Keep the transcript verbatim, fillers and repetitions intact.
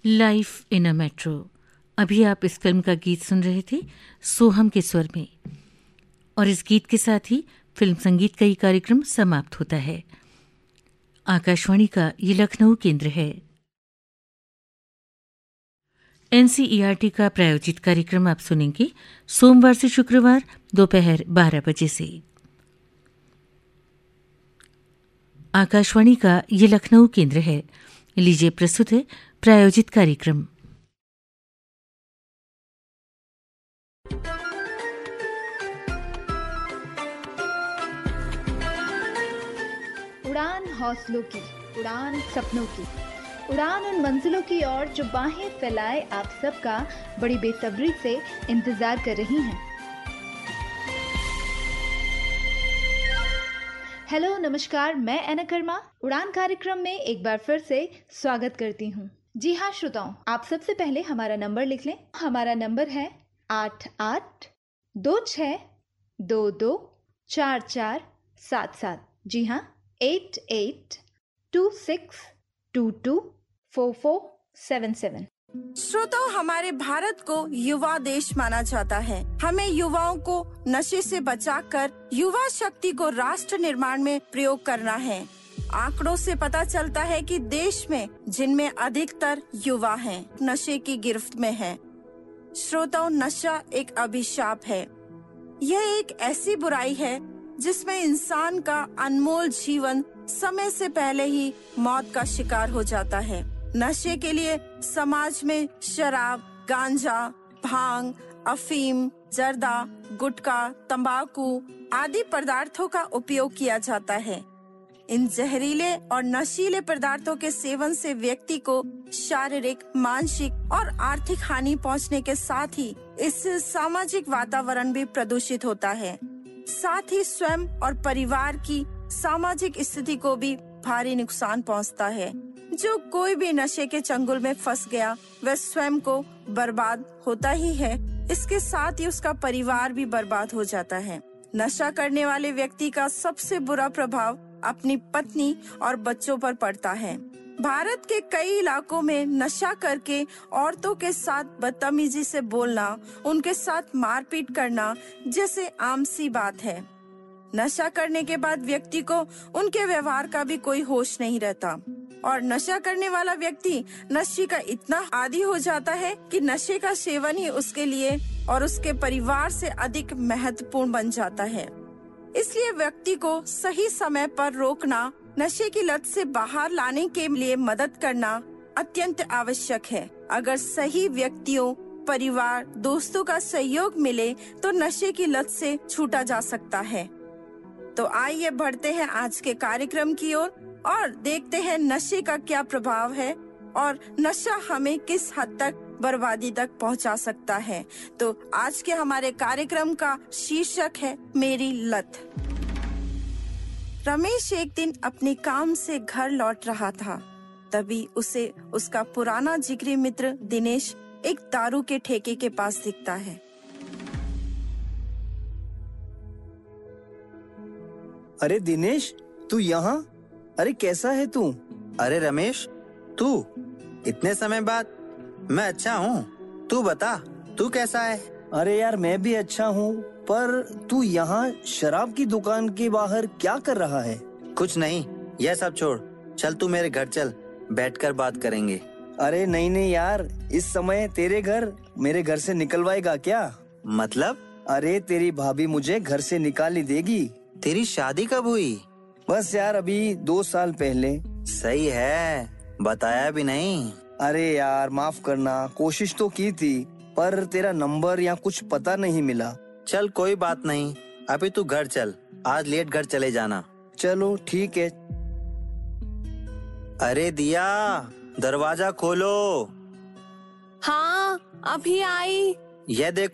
Life in a metro. अभी आप इस फिल्म का गीत सुन रहे थे सोहम के स्वर में, और इस गीत के साथ ही फिल्म संगीत का ये कार्यक्रम समाप्त होता है। आकाशवाणी का ये लखनऊ केंद्र है। एनसीईआरटी का प्रायोजित कार्यक्रम आप सुनेंगे सोमवार से शुक्रवार दोपहर बारह बजे से। आकाशवाणी का ये लखनऊ केंद्र है। लीजिए प्रस्तुत है प्रायोजित कार्यक्रम। उड़ान हौसलों की, उड़ान सपनों की, उड़ान उन मंजिलों की ओर जो बाहें फैलाए आप सबका बड़ी बेसब्री से इंतजार कर रही हैं। हेलो, नमस्कार, मैं एना कर्मा उड़ान कार्यक्रम में एक बार फिर से स्वागत करती हूँ। जी हाँ श्रोताओं, आप सबसे पहले हमारा नंबर लिख लें। हमारा नंबर है आठ आठ दो छः दो दो चार चार सात सात। जी हाँ, eight eight to six to to four four seven seven. श्रोताओ, हमारे भारत को युवा देश माना जाता है। हमें युवाओं को नशे से बचाकर युवा शक्ति को राष्ट्र निर्माण में प्रयोग करना है। आंकड़ों से पता चलता है कि देश में जिनमें अधिकतर युवा हैं, नशे की गिरफ्त में हैं। श्रोताओं, नशा एक अभिशाप है। यह एक ऐसी बुराई है जिसमें इंसान का अनमोल जीवन समय से पहले ही मौत का शिकार हो जाता है। नशे के लिए समाज में शराब, गांजा, भांग, अफीम, जर्दा, गुटखा, तंबाकू आदि पदार्थों का उपयोग किया जाता है। इन जहरीले और नशीले पदार्थों के सेवन से व्यक्ति को शारीरिक, मानसिक और आर्थिक हानि पहुंचने के साथ ही इससे सामाजिक वातावरण भी प्रदूषित होता है। साथ ही स्वयं और परिवार की सामाजिक स्थिति को भी भारी नुकसान पहुंचता है। जो कोई भी नशे के चंगुल में फंस गया वह स्वयं को बर्बाद होता ही है, इसके साथ ही उसका परिवार भी बर्बाद हो जाता है। नशा करने वाले व्यक्ति का सबसे बुरा प्रभाव अपनी पत्नी और बच्चों पर पड़ता है। भारत के कई इलाकों में नशा करके औरतों के साथ बदतमीजी से बोलना, उनके साथ मारपीट करना जैसे आम सी बात है। नशा करने के बाद व्यक्ति को उनके व्यवहार का भी कोई होश नहीं रहता और नशा करने वाला व्यक्ति नशे का इतना आदी हो जाता है कि नशे का सेवन ही उसके लिए और उसके परिवार से अधिक महत्वपूर्ण बन जाता है। इसलिए व्यक्ति को सही समय पर रोकना, नशे की लत से बाहर लाने के लिए मदद करना अत्यंत आवश्यक है। अगर सही व्यक्तियों, परिवार, दोस्तों का सहयोग मिले तो नशे की लत से छूटा जा सकता है। तो आइए बढ़ते हैं आज के कार्यक्रम की ओर और, और देखते हैं नशे का क्या प्रभाव है और नशा हमें किस हद तक बर्बादी तक पहुंचा सकता है। तो आज के हमारे कार्यक्रम का शीर्षक है मेरी लत। रमेश एक दिन अपने काम से घर लौट रहा था। तभी उसे उसका पुराना जिगरी मित्र दिनेश एक दारू के ठेके के पास दिखता है। अरे दिनेश, तू यहाँ? अरे कैसा है तू? अरे रमेश, तू इतने समय बाद? मैं अच्छा हूँ, तू बता, तू कैसा है? अरे यार, मैं भी अच्छा हूँ, पर तू यहाँ शराब की दुकान के बाहर क्या कर रहा है? कुछ नहीं, यह सब छोड़, चल तू मेरे घर चल, बैठकर बात करेंगे। अरे नहीं नहीं यार, इस समय तेरे घर मेरे घर से निकलवाएगा क्या? मतलब? अरे तेरी भाभी मुझे घर से निकाल ही देगी। तेरी शादी कब हुई? बस यार अभी दो साल पहले। सही है, बताया भी नहीं। अरे यार माफ करना, कोशिश तो की थी पर तेरा नंबर या कुछ पता नहीं मिला। चल कोई बात नहीं, अभी तू घर चल, आज लेट घर चले जाना। चलो ठीक है। अरे दिया, दरवाजा खोलो। हाँ, अभी आई। यह देखो